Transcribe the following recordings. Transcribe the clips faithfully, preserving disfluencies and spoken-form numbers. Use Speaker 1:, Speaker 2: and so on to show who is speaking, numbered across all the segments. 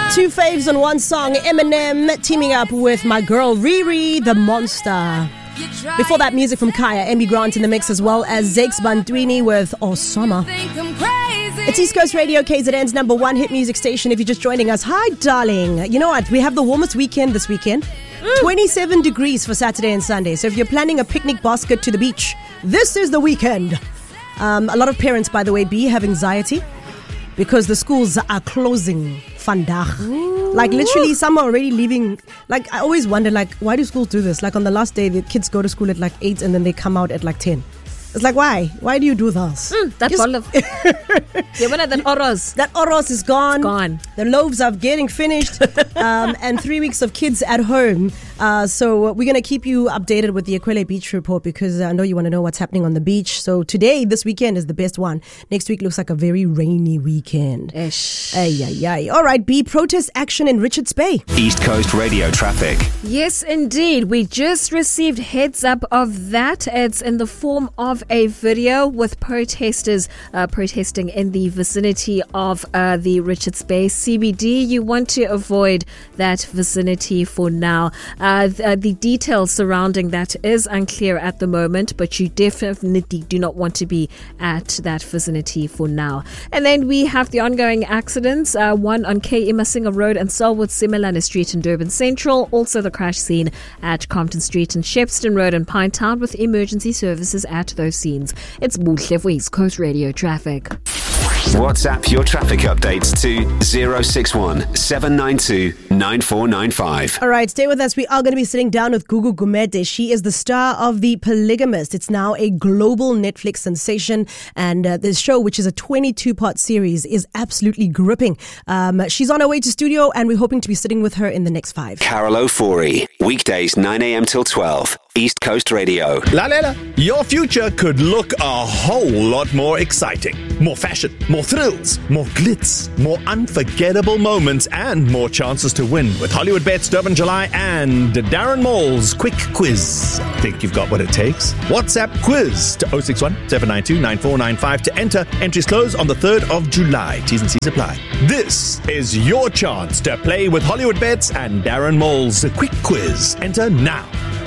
Speaker 1: Two faves on one song, Eminem teaming up with my girl Riri, the Monster. Before that, music from Kaya, Amy Grant in the mix, as well as Zakes Bantwini with Osama. It's East Coast Radio, K Z N's number one hit music station. If you're just joining us, hi darling. You know what? We have the warmest weekend this weekend. Mm. twenty-seven degrees for Saturday and Sunday. So if you're planning a picnic basket to the beach, this is the weekend. Um, a lot of parents, by the way, B, have anxiety because the schools are closing. Vandaag. Like literally some are already leaving. Like I always wonder, like, why do schools do this? Like on the last day, the kids go to school at like eight and then they come out at like ten. It's like, why? Why do you do this?
Speaker 2: Mm, that bottle of yeah, when that oros.
Speaker 1: That oros is gone.
Speaker 2: It's gone.
Speaker 1: The loaves are getting finished. um, and three weeks of kids at home. Uh, so we're going to keep you updated with the Ekwele Beach report because I know you want to know what's happening on the beach. So today, this weekend is the best one. Next week looks like a very rainy weekend.
Speaker 2: Ish.
Speaker 1: Ay, ay, ay. All right, B, protest action in Richards Bay.
Speaker 3: East Coast Radio traffic.
Speaker 2: Yes, indeed. We just received heads up of that. It's in the form of a video with protesters uh, protesting in the vicinity of uh, the Richards Bay C B D. You want to avoid that vicinity for now. Uh, th- uh, the details surrounding that is unclear at the moment, but you definitely do not want to be at that vicinity for now. And then we have the ongoing accidents, uh, one on K. Imasinga Road and Selwood Simelane Street in Durban Central. Also the crash scene at Compton Street and Shepston Road in Pinetown with emergency services at those scenes. It's Buhle for East Coast Radio traffic.
Speaker 3: WhatsApp your traffic updates to zero six one seven nine two nine four nine five.
Speaker 1: All right, stay with us. We are going to be sitting down with Gugu Gumede. She is the star of The Polygamist. It's now a global Netflix sensation. And uh, this show, which is a twenty-two part series, is absolutely gripping. Um, she's on her way to studio and we're hoping to be sitting with her in the next five.
Speaker 3: Carol Ofori, weekdays nine a.m. till twelve. East Coast Radio.
Speaker 4: Lalela, your future could look a whole lot more exciting. More fashion, more thrills, more glitz, more unforgettable moments, and more chances to win with Hollywood Bets Durban July and Darren Moll's Quick Quiz. Think you've got what it takes? WhatsApp quiz to zero six one seven nine two nine four nine five to enter. Entries close on the third of July. T's and C's apply. This is your chance to play with Hollywood Bets and Darren Moll's Quick Quiz. Enter now.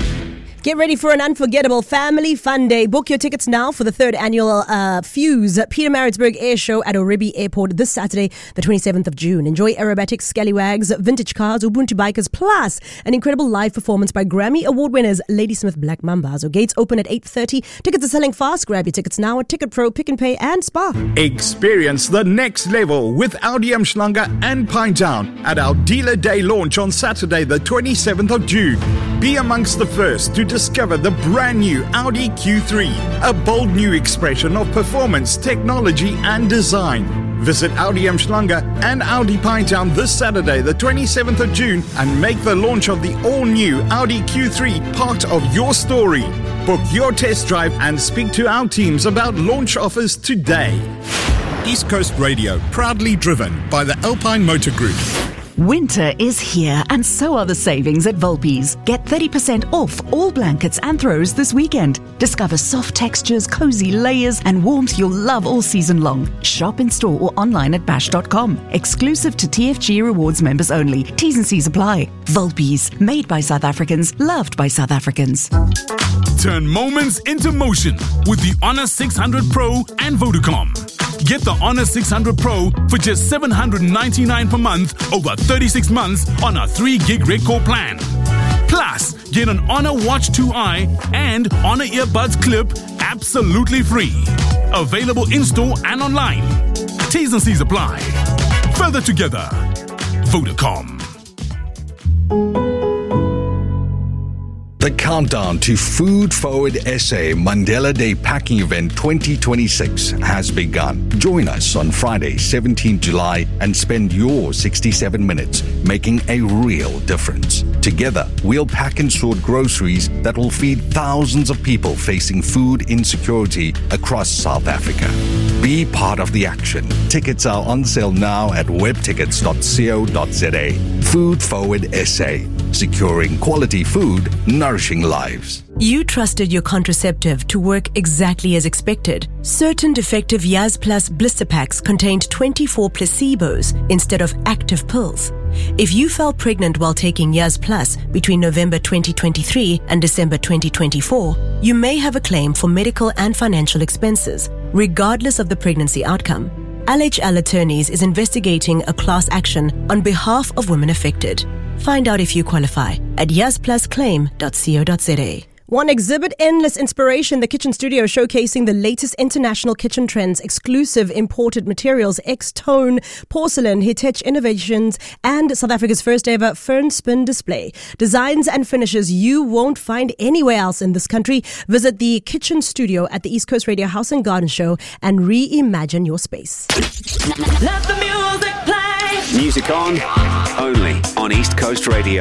Speaker 1: Get ready for an unforgettable family fun day. Book your tickets now for the third annual uh, Fuse Pietermaritzburg Air Show at Oribi Airport this Saturday, the twenty-seventh of June. Enjoy aerobatics, scallywags, vintage cars, Ubuntu bikers, plus an incredible live performance by Grammy Award winners Ladysmith Black Mamba. So gates open at eight thirty. Tickets are selling fast. Grab your tickets now at Ticket Pro, Pick and Pay, and Spar.
Speaker 5: Experience the next level with Audi Umhlanga and Pinetown at our Dealer Day launch on Saturday, the twenty-seventh of June. Be amongst the first to discover the brand new Audi Q three, a bold new expression of performance, technology and design. Visit Audi Umhlanga and Audi Pinetown this Saturday, the twenty-seventh of June, and make the launch of the all-new Audi Q three part of your story. Book your test drive and speak to our teams about launch offers today. East Coast Radio, proudly driven by the Alpine Motor Group.
Speaker 6: Winter is here, and so are the savings at Volpi's. Get thirty percent off all blankets and throws this weekend. Discover soft textures, cozy layers, and warmth you'll love all season long. Shop in store or online at bash dot com. Exclusive to T F G Rewards members only. T's and C's apply. Volpi's, made by South Africans, loved by South Africans.
Speaker 7: Turn moments into motion with the Honor six hundred Pro and Vodacom. Get the Honor six hundred Pro for just seven hundred ninety-nine dollars per month over thirty-six months on a three gig record plan. Plus, get an Honor Watch two i and Honor Earbuds Clip absolutely free. Available in-store and online. T's and C's apply. Further together. Vodacom.
Speaker 8: The countdown to Food Forward S A Mandela Day Packing Event twenty twenty-six has begun. Join us on Friday, seventeenth of July, and spend your sixty-seven minutes making a real difference. Together, we'll pack and sort groceries that will feed thousands of people facing food insecurity across South Africa. Be part of the action. Tickets are on sale now at web tickets dot co dot za. Food Forward S A. Securing quality food, nourishing lives.
Speaker 9: You trusted your contraceptive to work exactly as expected. Certain defective Yaz Plus blister packs contained twenty-four placebos instead of active pills. If you fell pregnant while taking Years Plus between November twenty twenty-three and December twenty twenty-four, you may have a claim for medical and financial expenses, regardless of the pregnancy outcome. L H L Attorneys is investigating a class action on behalf of women affected. Find out if you qualify at years plus claim dot co dot za.
Speaker 1: One exhibit, Endless Inspiration, the kitchen studio showcasing the latest international kitchen trends, exclusive imported materials, X-Tone, porcelain, Hitesh innovations, and South Africa's first ever fern spin display. Designs and finishes you won't find anywhere else in this country. Visit the kitchen studio at the East Coast Radio House and Garden Show and reimagine your space.
Speaker 3: Let the music play. Music on, only on East Coast Radio.